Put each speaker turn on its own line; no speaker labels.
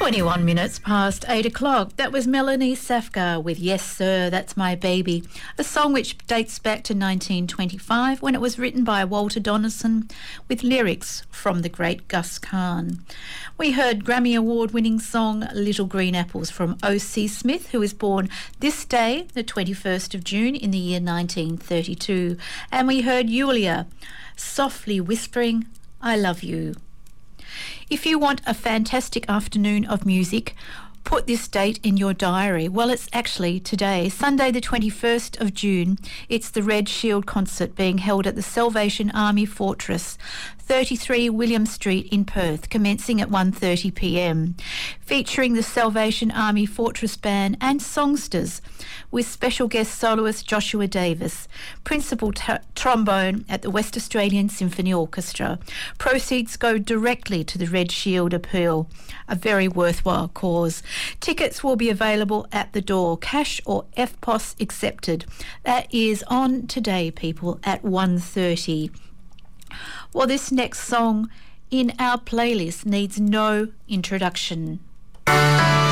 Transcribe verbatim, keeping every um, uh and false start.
twenty-one minutes past eight o'clock. That was Melanie Safka with Yes Sir, That's My Baby, a song which dates back to nineteen twenty-five when it was written by Walter Donaldson with lyrics from the great Gus Kahn. We heard Grammy Award-winning song Little Green Apples from O C Smith, who was born this day, the twenty-first of June in the year nineteen thirty-two. And we heard Yulia, Softly Whispering, I Love You. If you want a fantastic afternoon of music, put this date in your diary. Well, it's actually today, Sunday the twenty-first of June. It's the Red Shield concert being held at the Salvation Army Fortress, thirty-three William Street in Perth, commencing at one thirty p m, featuring the Salvation Army Fortress Band and songsters, with special guest soloist Joshua Davis, principal t- trombone at the West Australian Symphony Orchestra. Proceeds go directly to the Red Shield Appeal, a very worthwhile cause. Tickets will be available at the door, cash or F P O S accepted. That is on today, people, at one thirty. Well, this next song in our playlist needs no introduction.